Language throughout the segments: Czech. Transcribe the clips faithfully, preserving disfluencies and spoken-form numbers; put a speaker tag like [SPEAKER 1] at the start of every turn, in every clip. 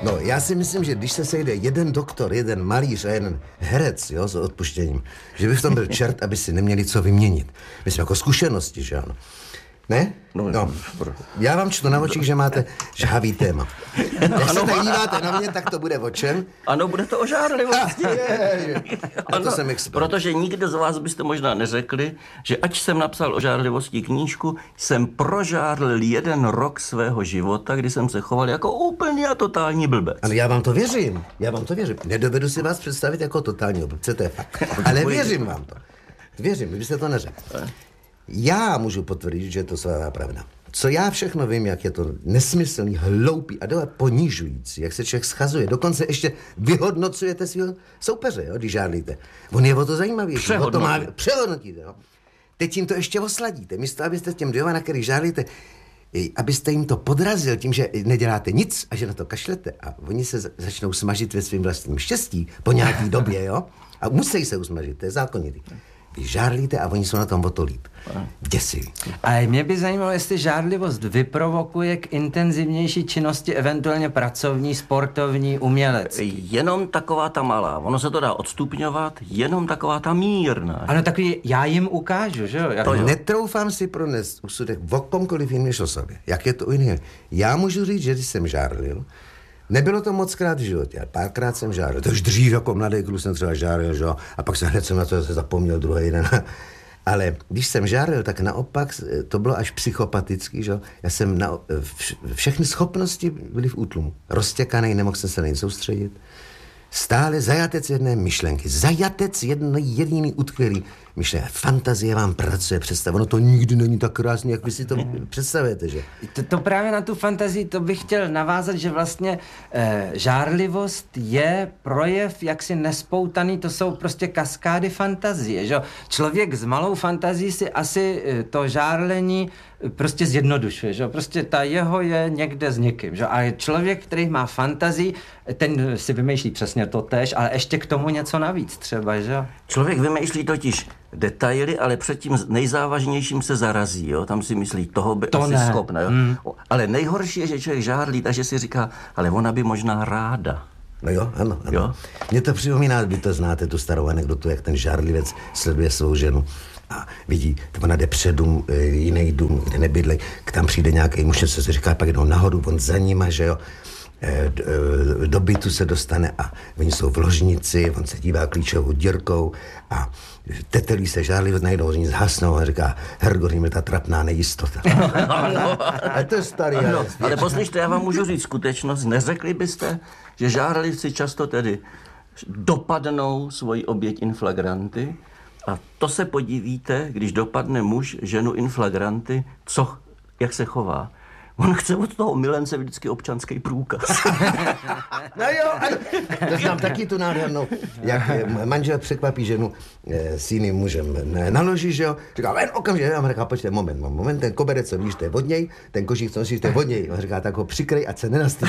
[SPEAKER 1] No, já si myslím, že když se sejde jeden doktor, jeden malíř a jeden herec, jo, s odpuštěním, že by v tom byl čert, aby si neměli co vyměnit. Myslím, jako zkušenosti, že ano. Ne?
[SPEAKER 2] No,
[SPEAKER 1] no. Já vám čtu na očích, že máte žhavý téma.
[SPEAKER 2] No,
[SPEAKER 1] Jak
[SPEAKER 2] ano,
[SPEAKER 1] se tak díváte na mě, tak to bude o čem?
[SPEAKER 2] Ano, bude to o žárlivosti.
[SPEAKER 1] Ano, to jsem expert.
[SPEAKER 2] Protože nikdo z vás byste možná neřekli, že ať jsem napsal o žárlivosti knížku, jsem prožárlil jeden rok svého života, kdy jsem se choval jako úplný a totální blbec.
[SPEAKER 1] Ano, já vám to věřím. Já vám to věřím. Nedovedu si vás představit jako totální blbce, to je fakt. Ale věřím vám to. Věřím, kdybyste to neřekl. Já můžu potvrdit, že je to svá pravda. Co já všechno vím, jak je to nesmyslný, hloupý a dole ponižující, jak se člověk schazuje. Dokonce ještě vyhodnocujete svého soupeře, jo, když žádlíte. On je o to zajímavější. O to má, přehodnotíte. Jo. Teď jim to ještě osladíte. Místo, abyste těm dvěma, na kterých žádlíte, abyste jim to podrazil tím, že neděláte nic a že na to kašlete a oni se začnou smažit ve svým vlastním štěstí po nějaký době, jo. A musí se usmažit, to je zákonitý. Vy žárlíte a oni jsou na tom o to líp. Děsivý.
[SPEAKER 3] A mě by zajímalo, jestli žárlivost vyprovokuje k intenzivnější činnosti, eventuálně pracovní, sportovní, umělecký.
[SPEAKER 2] Jenom taková ta malá. Ono se to dá odstupňovat, jenom taková ta mírná.
[SPEAKER 3] Ano, takový, já jim ukážu, že jo?
[SPEAKER 1] To jo. Netroufám si pronést úsudek o komkoliv jiném než o sobě. Jak je to u jiného? Já můžu říct, že když jsem žárlil, nebylo to moc krát v životě, ale párkrát jsem žárlil. To už dřív jako mladý kluk jsem třeba žárlil, že jo? A pak jsem hned jsem na to zapomněl druhý den. Ale když jsem žárlil, tak naopak to bylo až psychopatický, že jo? Já jsem na, všechny schopnosti byly v útlumu. Roztěkanej, nemohl jsem se na ně soustředit. Stále zajatec jedné myšlenky. Zajatec jedné jediný utkvělý myšlenky. Fantazie vám pracuje, představ. Ono to nikdy není tak krásný, jak vy si to představujete, že?
[SPEAKER 3] To, to právě na tu fantazii, to bych chtěl navázat, že vlastně e, žárlivost je projev jaksi nespoutaný, to jsou prostě kaskády fantazie, že? Člověk s malou fantazí si asi e, to žárlení prostě zjednodušuje, že? Prostě ta jeho je někde s někým, že? A člověk, který má fantazii, ten si vymýšlí přesně to též, ale ještě k tomu něco navíc třeba, že?
[SPEAKER 2] Člověk vymýšlí totiž detaily, ale před tím nejzávažnějším se zarazí, jo? Tam si myslí, toho by
[SPEAKER 3] to
[SPEAKER 2] asi
[SPEAKER 3] ne.
[SPEAKER 2] schopna, jo? Hmm. Ale nejhorší je, že člověk žárlí, takže si říká, ale ona by možná ráda.
[SPEAKER 1] No jo, ano, ano.
[SPEAKER 2] Jo?
[SPEAKER 1] Mně to připomíná, vy to znáte, tu starou anekdotu, jak ten žárlivec sleduje svou ženu a vidí, ona jde před dům, jiný dům, kde nebydlej, tam přijde nějaký muž, co se říká, pak jdou nahoru, on za nima, že jo, do bytu se dostane a oni jsou v ložnici, on se dívá klíčovou dírkou a tetelí se žárlivě najdou, oni zhasnou a říká, Hergo, mi ta trapná nejistota. A to je starý.
[SPEAKER 2] Ano, ale, ale poslyšte, já vám můžu říct skutečnost, neřekli byste, že žárlivci často tedy dopadnou svoji oběť in flagranti a to se podívíte, když dopadne muž ženu in flagranti, co, jak se chová. On chce od toho milence vždycky občanský průkaz.
[SPEAKER 1] No jo, ano. To znám taky tu nádhernou, jak manžel překvapí ženu e, s jiným mužem naloží, že jo. Říká, ven okamžitě, já mu říká, počkej, moment, moment, ten koberec, co víš, to je od něj, ten kožík, co nosíš, to je od něj. On říká, tak ho přikrej, ať se nenastýlí.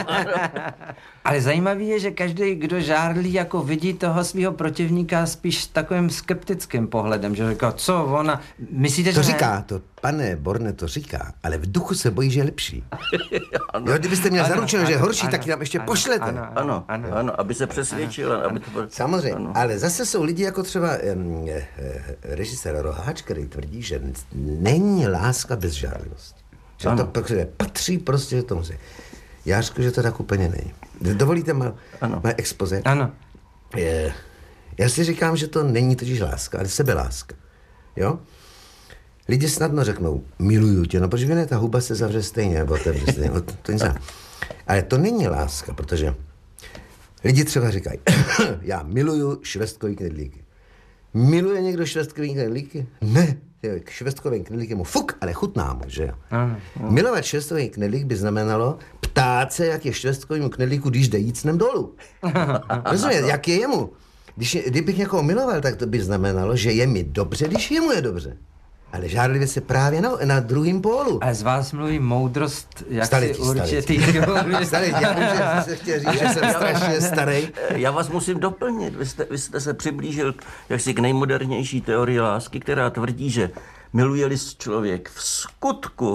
[SPEAKER 3] Ale zajímavý je, že každý, kdo žárlí, jako vidí toho svého protivníka spíš takovým skeptickým pohledem, že říká, co ona, myslíte,
[SPEAKER 1] to
[SPEAKER 3] že
[SPEAKER 1] říká,
[SPEAKER 3] ne?
[SPEAKER 1] to pane Borne to říká, ale v duchu se bojí, že je lepší. Jo, kdybyste měl zaručeno, že je horší, ano, tak ji tam ještě
[SPEAKER 3] ano,
[SPEAKER 1] pošlete.
[SPEAKER 3] Ano,
[SPEAKER 2] ano, ano, ano, aby se přesvědčil. Aby to...
[SPEAKER 1] Samozřejmě,
[SPEAKER 2] ano.
[SPEAKER 1] Ale zase jsou lidi jako třeba um, režisér Roháč, který tvrdí, že není láska bez žárlivosti. Že to patří prostě tomu se. Já řeknu, že to tak úplně není. Dovolíte má, má expoze?
[SPEAKER 3] Ano.
[SPEAKER 1] Je, já si říkám, že to není totiž láska, ale sebeláska. Jo? Lidi snadno řeknou, miluju tě, no protože ne, ta huba se zavře stejně, nebo otevře stejně, to, to nic. Ale to není láska, protože lidi třeba říkají, já miluju švestkový knedlíky. Miluje někdo švestkový knedlíky? Ne, k švestkovým knedlíkem mu fuk, ale chutná mu, že jo.
[SPEAKER 3] Ano, ano.
[SPEAKER 1] Milovat švestkový knedlík by znamenalo ptát se, jak je švestkovým knedlíku, když jde jít snem dolů. Rozumět, jak je jemu. Když je, kdybych někoho miloval, tak to by znamenalo, že je mi dobře, když jemu je dobře. Ale žárlivě se právě na, na druhým pólu.
[SPEAKER 3] A z vás mluví moudrost, jak
[SPEAKER 1] staletí,
[SPEAKER 3] si určitý...
[SPEAKER 1] Staletí, já vím, že se chtěl říct, že jsem strašně starý.
[SPEAKER 2] Já vás musím doplnit. Vy jste, vy jste se přiblížil jaksi k nejmodernější teorii lásky, která tvrdí, že miluje-li člověk v skutku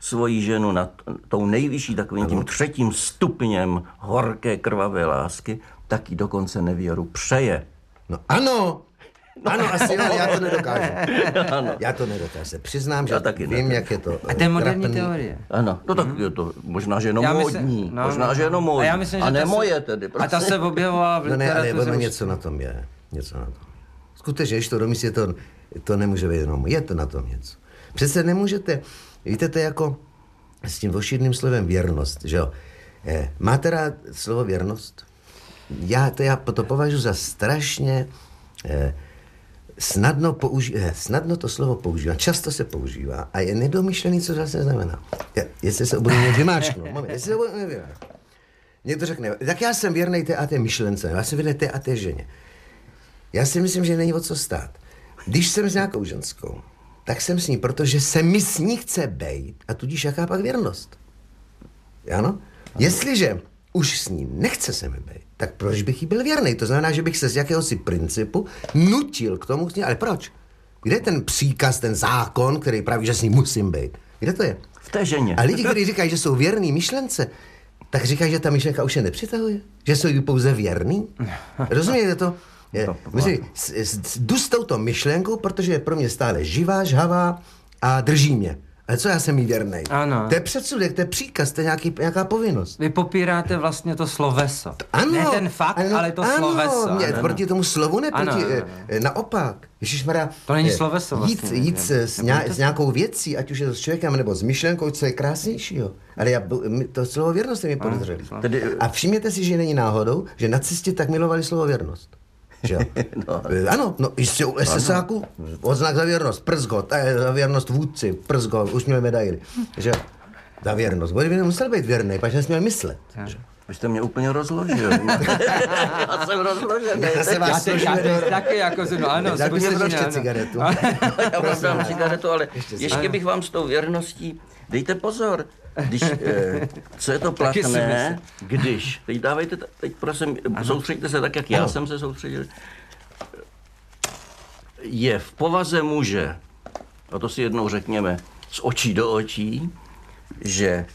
[SPEAKER 2] svoji ženu nad tou nejvyšší takovým tím třetím stupněm horké krvavé lásky, tak jí dokonce nevěru přeje.
[SPEAKER 1] No ano, ano, asi ale já to nedokážu. Ano. Já to nedokážu. Přiznám, že já taky vím, jak je to.
[SPEAKER 3] A to je moderní teorie.
[SPEAKER 2] Ano, no tak je to možná, že jenom
[SPEAKER 3] Já
[SPEAKER 2] módní,
[SPEAKER 3] myslím- no,
[SPEAKER 2] možná, že jenom
[SPEAKER 3] a
[SPEAKER 2] módní,
[SPEAKER 3] já myslím,
[SPEAKER 2] a
[SPEAKER 3] že
[SPEAKER 2] ne
[SPEAKER 3] ta se-
[SPEAKER 2] moje tedy.
[SPEAKER 3] A ta se objevovala v
[SPEAKER 1] No ne, ale
[SPEAKER 3] literatuře.
[SPEAKER 1] ono
[SPEAKER 3] už-
[SPEAKER 1] něco na tom je. Něco na tom. Skutečně, když to domyslíte, to, to nemůže být jenom. Je to na tom něco. Přece nemůžete, víte, to je jako s tím ošidným slovem věrnost, že jo. Eh, máte rád slovo věrnost? Já to, já to považuji za strašně eh, snadno, použi- eh, snadno to slovo používá, často se používá a je nedomyšlený, co vlastně znamená. Já, jestli se budu mě vymáčknout, moment, jestli se budu mě vymáčknout. Někdo řekne, tak já jsem věrnej té a té myšlence, já jsem věrnej té a té ženě. Já si myslím, že není o co stát. Když jsem s nějakou ženskou, tak jsem s ní, protože se mi s ní chce bejt a tudíž jaká pak věrnost. Ano? Jestliže už s ní nechce se mi bejt, tak proč bych jí byl věrnej? To znamená, že bych se z jakéhosi principu nutil k tomu s ní, ale proč? Kde je ten příkaz, ten zákon, který praví, že s ní musím bejt? Kde to je?
[SPEAKER 2] V té ženě.
[SPEAKER 1] A lidi, kteří říkají, že jsou věrný myšlence, tak říkají, že ta myšlenka už je nepřitahuje? Že jsou jí pouze věrný? Rozumíte to? Je, myslím, s- s- jdu s touto myšlenkou, protože je pro mě stále živá, žhavá a drží mě. Ale co já jsem jí věrnej?
[SPEAKER 3] Ano.
[SPEAKER 1] To je předsudek, to je příkaz, to je nějaký, nějaká povinnost.
[SPEAKER 3] Vy popíráte vlastně to sloveso.
[SPEAKER 1] Ano,
[SPEAKER 3] Ne ten fakt,
[SPEAKER 1] ano,
[SPEAKER 3] ale to
[SPEAKER 1] ano,
[SPEAKER 3] sloveso.
[SPEAKER 1] Mě,
[SPEAKER 3] ano.
[SPEAKER 1] proti tomu slovu ne,
[SPEAKER 3] Ano,
[SPEAKER 1] proti,
[SPEAKER 3] ano,
[SPEAKER 1] eh, naopak. Ježišmarja,
[SPEAKER 3] To není
[SPEAKER 1] eh,
[SPEAKER 3] sloveso vlastně,
[SPEAKER 1] Jít, jít
[SPEAKER 3] ne?
[SPEAKER 1] s, s, ně, s nějakou věcí, ať už je to s člověkem nebo s myšlenkou, co je krásnějšího. Ale já, my- to slovo věrnost je mi podezřelý.
[SPEAKER 2] Tedy-
[SPEAKER 1] A všimněte si, že není náhodou, že nacisti tak milovali slovo věrnost. Že jo?
[SPEAKER 2] No.
[SPEAKER 1] Eh, Ano, no jistě u SSáku odznak za věrnost, prsgot, eh, za věrnost vůdci, prsgot, už měl medaily. Že jo? Za věrnost. Bo kdyby nemusel být věrný, pak nesměl myslet. Že?
[SPEAKER 2] Vy jste mě úplně rozložil. Já jsem rozložený.
[SPEAKER 1] Já se vás
[SPEAKER 3] Já teď,
[SPEAKER 1] složíme
[SPEAKER 3] já teď
[SPEAKER 1] do...
[SPEAKER 3] taky jako si, no ano,
[SPEAKER 1] Tak byste
[SPEAKER 3] skutečně,
[SPEAKER 1] ještě
[SPEAKER 3] ano.
[SPEAKER 1] cigaretu.
[SPEAKER 2] Já vám dám cigaretu, ale
[SPEAKER 1] Ještě
[SPEAKER 2] ještě bych vám s tou věrností, dejte pozor, když, eh, co je to
[SPEAKER 3] Taky si
[SPEAKER 2] platné, když, teď dávejte, t- teď prosím, soustřeďte se tak, jak já
[SPEAKER 1] Ano.
[SPEAKER 2] jsem se soustředil, je v povaze muže, a to si jednou řekněme, z očí do očí, že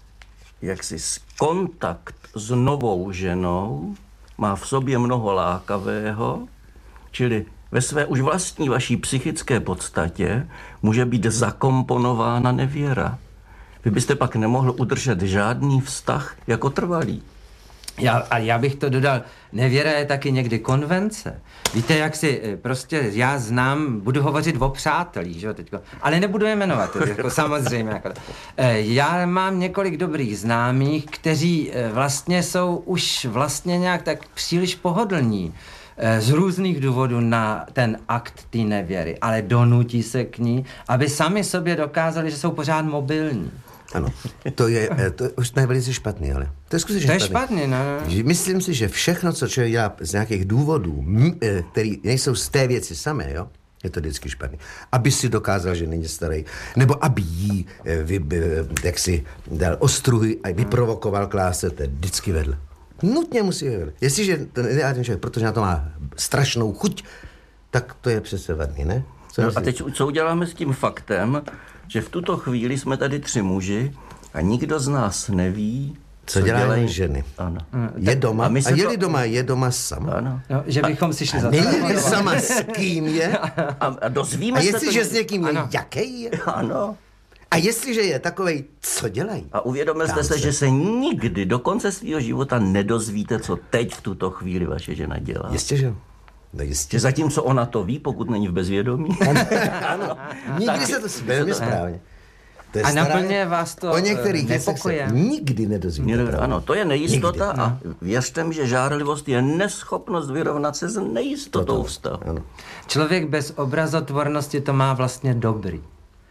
[SPEAKER 2] jaksi s- kontakt s novou ženou má v sobě mnoho lákavého, čili ve své už vlastní vaší psychické podstatě může být zakomponována nevěra. Vy byste pak nemohl udržet žádný vztah jako trvalý.
[SPEAKER 3] Já, a já bych to dodal, nevěra je taky někdy konvence. Víte, jak si eh, prostě já znám, budu hovořit o přátelích, že jo, teďko, ale nebudu je jmenovat, jako samozřejmě. Jako, eh, já mám několik dobrých známých, kteří eh, vlastně jsou už vlastně nějak tak příliš pohodlní eh, z různých důvodů na ten akt té nevěry, ale donutí se k ní, aby sami sobě dokázali, že jsou pořád mobilní.
[SPEAKER 1] Ano, to je, eh, to už je velice špatný, ale to je skutečně
[SPEAKER 3] To je
[SPEAKER 1] špatný.
[SPEAKER 3] špatný, no, no.
[SPEAKER 1] Že Myslím si, že všechno, co člověk dělá z nějakých důvodů, m- eh, který nejsou z té věci samé, jo, je to vždycky špatný. Aby si dokázal, že není starý, nebo aby jí, eh, vy, eh, jak si dal ostruhy a vyprovokoval k lásce, to je vždycky vedle. Nutně musí být vedle. Jestliže ten ideální člověk, protože na to má strašnou chuť, tak to je přece vadný, ne? Co
[SPEAKER 2] No a
[SPEAKER 1] myslíte?
[SPEAKER 2] teď co uděláme s tím faktem, že v tuto chvíli jsme tady tři muži a nikdo z nás neví,
[SPEAKER 1] Co dělají
[SPEAKER 2] dělají
[SPEAKER 1] ženy?
[SPEAKER 2] Ano.
[SPEAKER 1] Je doma?
[SPEAKER 2] a
[SPEAKER 1] A,
[SPEAKER 2] my
[SPEAKER 1] a
[SPEAKER 2] se
[SPEAKER 1] je-li
[SPEAKER 2] to-
[SPEAKER 1] doma, je doma sama?
[SPEAKER 2] Ano.
[SPEAKER 3] No, že bychom si šli za
[SPEAKER 1] Není sama s kým je?
[SPEAKER 2] A, a dozvíme
[SPEAKER 1] A
[SPEAKER 2] se
[SPEAKER 1] jestliže
[SPEAKER 2] to...
[SPEAKER 1] s někým je,
[SPEAKER 3] Ano.
[SPEAKER 1] jaký je?
[SPEAKER 2] Ano.
[SPEAKER 1] A jestliže je takovej, co dělají?
[SPEAKER 2] A uvědomil jste
[SPEAKER 1] Ptám
[SPEAKER 2] se,
[SPEAKER 1] se.
[SPEAKER 2] že se nikdy do konce svého života nedozvíte, co teď v tuto chvíli vaše žena dělá.
[SPEAKER 1] Jistě, že? No jistě.
[SPEAKER 2] Že zatímco ona to ví, pokud není v bezvědomí.
[SPEAKER 1] Ano, nikdy se to velmi správně. To je
[SPEAKER 3] A
[SPEAKER 1] stará-
[SPEAKER 3] naplňuje vás to,
[SPEAKER 1] o některých
[SPEAKER 3] eh,
[SPEAKER 1] věcech se
[SPEAKER 3] nepokojem?
[SPEAKER 1] nikdy nedozvíte.
[SPEAKER 2] Někdo-
[SPEAKER 1] pravdu.
[SPEAKER 2] Ano, to je nejistota
[SPEAKER 1] Nikdy.
[SPEAKER 2] a věřte mi, že žárlivost je neschopnost vyrovnat se s nejistotou vztahu.
[SPEAKER 1] Ano.
[SPEAKER 3] Člověk bez obrazotvornosti to má vlastně dobrý.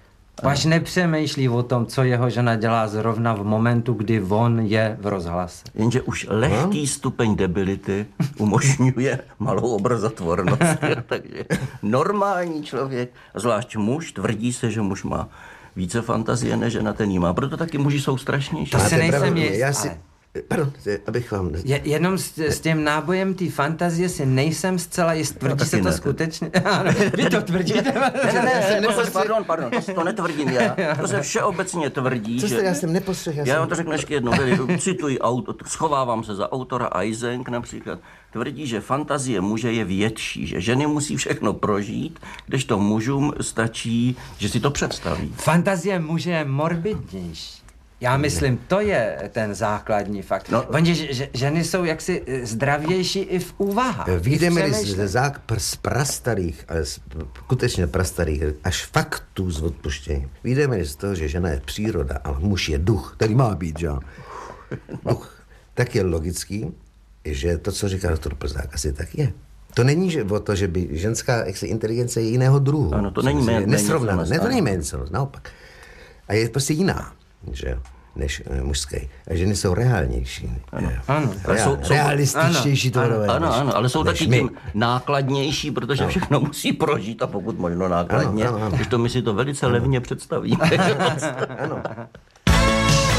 [SPEAKER 3] Až nepřemýšlí o tom, co jeho žena dělá zrovna v momentu, kdy on je v rozhlase.
[SPEAKER 2] Jenže už lehký stupeň debility umožňuje malou obrazotvornost. Takže normální člověk, zvlášť muž, tvrdí se, že muž má více fantazie, než žena ten jí má. Proto taky muži jsou strašnější.
[SPEAKER 3] To se
[SPEAKER 1] Máte
[SPEAKER 3] nejsem
[SPEAKER 1] pravdu,
[SPEAKER 3] jist,
[SPEAKER 1] já si,
[SPEAKER 3] ale-
[SPEAKER 1] Pardon, abych vám...
[SPEAKER 3] Je, jenom s, s tím nábojem té fantazie si nejsem zcela jist. Tvrdí se to
[SPEAKER 2] ne,
[SPEAKER 3] skutečně? Ano, vy to tvrdíte?
[SPEAKER 2] Ne, ne, ne, ne to, pardon, pardon, to, to netvrdím já. To se všeobecně tvrdí,
[SPEAKER 1] Co jste,
[SPEAKER 2] že...
[SPEAKER 1] já jsem nepostřehl. Já,
[SPEAKER 2] Já
[SPEAKER 1] jsem...
[SPEAKER 2] vám to řeknu ještě jednou, tedy cituji, auto, schovávám se za autora Eysenck například, tvrdí, že fantazie muže je větší, že ženy musí všechno prožít, kdežto mužům stačí, že si to představí.
[SPEAKER 3] Fantazie muže je morbidnější. Já myslím, to je ten základní fakt.
[SPEAKER 2] No.
[SPEAKER 3] Oni, že, že, ženy jsou jaksi zdravější i v úvahách.
[SPEAKER 1] Výjdeme z, zák, z prastarých, ale skutečně prastarých, až faktů z odpuštění. Výjdeme z toho, že žena je příroda, ale muž je duch, který má být, že? Duch. Tak je logický, že to, co říká doktor Plzák, asi tak je. To není že o to, že by ženská jaksi, inteligence je jiného druhu.
[SPEAKER 2] Ano, to není méně.
[SPEAKER 1] Nesrovnaná. Ne, to není méně, naopak. A je prostě jiná, že než e, mužské. A ženy jsou reálnější.
[SPEAKER 3] Ano. ano.
[SPEAKER 1] Reál, jsou, jsou, realističtější tvorové.
[SPEAKER 2] Ano, ano, ano, ale jsou taky
[SPEAKER 1] my.
[SPEAKER 2] tím nákladnější, protože no. všechno musí prožít a pokud možno nákladně,
[SPEAKER 1] ano, ano, ano.
[SPEAKER 2] když to my si to velice levně představíme.
[SPEAKER 1] Ano.